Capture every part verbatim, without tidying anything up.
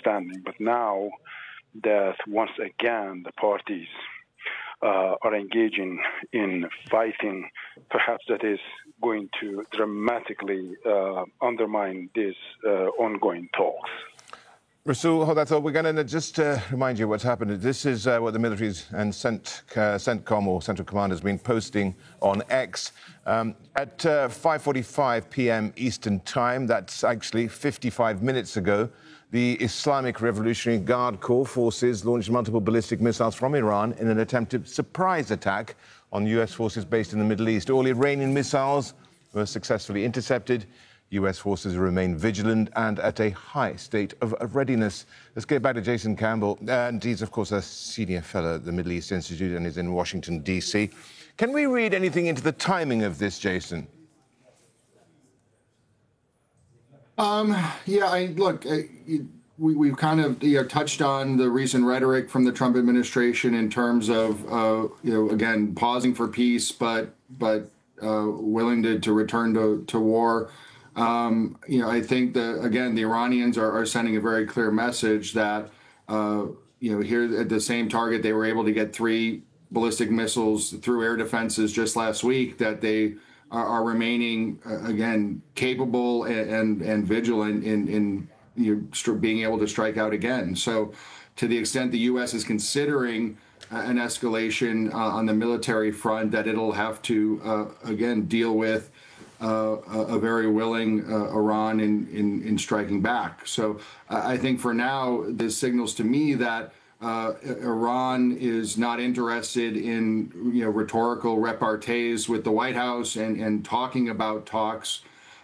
understanding. But now that once again the parties uh, are engaging in fighting, perhaps that is going to dramatically uh, undermine these uh, ongoing talks. Rasool Hodato, we're going to just uh, remind you what's happened. This is uh, what the military and Cent, uh, CENTCOM, or Central Command, has been posting on X. Um, at uh, five forty-five p.m. Eastern Time, that's actually fifty-five minutes ago, the Islamic Revolutionary Guard Corps forces launched multiple ballistic missiles from Iran in an attempted surprise attack on U S forces based in the Middle East. All Iranian missiles were successfully intercepted. U S forces remain vigilant and at a high state of readiness. Let's get back to Jason Campbell. And he's, of course, a senior fellow at the Middle East Institute and is in Washington, D C. Can we read anything into the timing of this, Jason? Um, yeah, I, look, I, we, we've kind of you know, touched on the recent rhetoric from the Trump administration in terms of, uh, you know, again, pausing for peace, but but uh, willing to, to return to, to war. Um, you know, I think that, again, the Iranians are, are sending a very clear message that, uh, you know, here at the same target, they were able to get three ballistic missiles through air defenses just last week, that they are, are remaining, uh, again, capable and, and, and vigilant in, in you know, being able to strike out again. So to the extent the U S is considering uh, an escalation uh, on the military front, that it'll have to, uh, again, deal with Uh, a, a very willing uh, Iran in, in, in striking back. So uh, I think for now, this signals to me that uh, Iran is not interested in you know rhetorical repartees with the White House and, and talking about talks.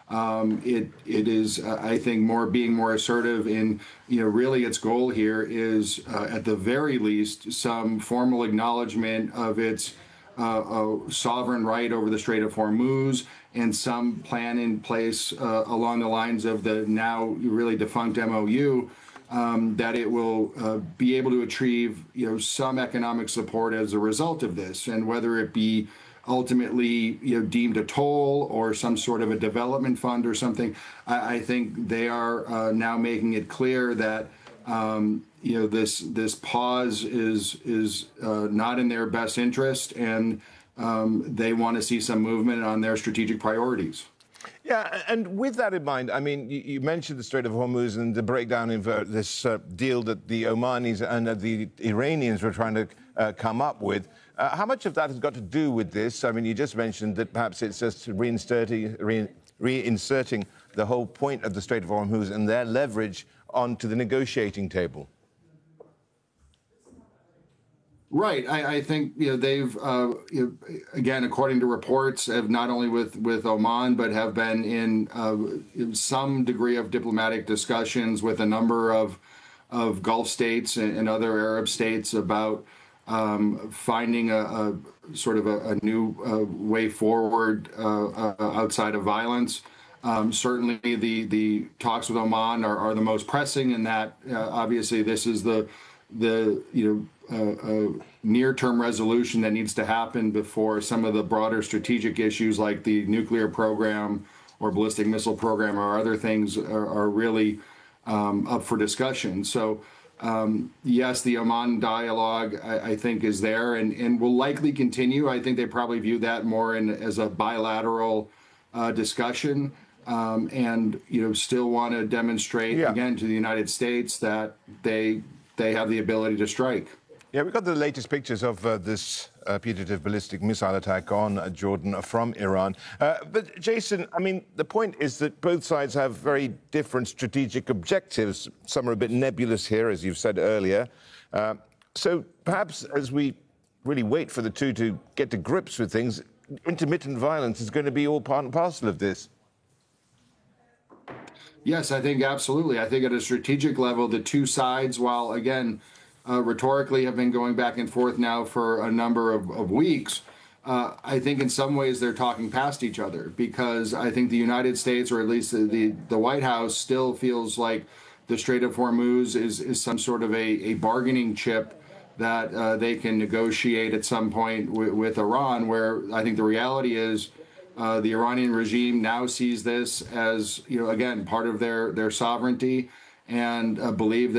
Um, it it is, uh, I think, more being more assertive in, you know, really its goal here is, uh, at the very least, some formal acknowledgement of its uh, uh, sovereign right over the Strait of Hormuz, and some plan in place uh, along the lines of the now really defunct M O U, um, that it will uh, be able to achieve, you know, some economic support as a result of this, and whether it be ultimately, you know, deemed a toll or some sort of a development fund or something, I, I think they are uh, now making it clear that um, you know this this pause is is uh, not in their best interest, and Um, they want to see some movement on their strategic priorities. Yeah, and with that in mind, I mean, you, you mentioned the Strait of Hormuz and the breakdown in uh, this uh, deal that the Omanis and uh, the Iranians were trying to uh, come up with. Uh, how much of that has got to do with this? I mean, you just mentioned that perhaps it's just reinserting, re- reinserting the whole point of the Strait of Hormuz and their leverage onto the negotiating table. Right. I, I think you know they've uh, you know, again, according to reports, have not only with, with Oman, but have been in, uh, in some degree of diplomatic discussions with a number of of Gulf states and, and other Arab states about um, finding a, a sort of a, a new uh, way forward uh, uh, outside of violence. Um, certainly, the the talks with Oman are, are the most pressing, in that uh, obviously this is the the you know. Uh, a near-term resolution that needs to happen before some of the broader strategic issues like the nuclear program or ballistic missile program or other things are, are really um, up for discussion. So, um, yes, the Oman dialogue, I, I think, is there and, and will likely continue. I think they probably view that more in, as a bilateral uh, discussion, um, and you know still want to demonstrate, yeah. again, to the United States that they they have the ability to strike. Yeah, we've got the latest pictures of uh, this uh, putative ballistic missile attack on uh, Jordan from Iran. Uh, but, Jason, I mean, the point is that both sides have very different strategic objectives. Some are a bit nebulous here, as you've said earlier. Uh, so perhaps as we really wait for the two to get to grips with things, intermittent violence is going to be all part and parcel of this. Yes, I think absolutely. I think at a strategic level, the two sides, while, again, Uh, rhetorically have been going back and forth now for a number of, of weeks, uh, I think in some ways they're talking past each other, because I think the United States, or at least the, the, the White House, still feels like the Strait of Hormuz is, is some sort of a, a bargaining chip that uh, they can negotiate at some point w- with Iran, where I think the reality is uh, the Iranian regime now sees this as, you know, again, part of their, their sovereignty, and uh, believe that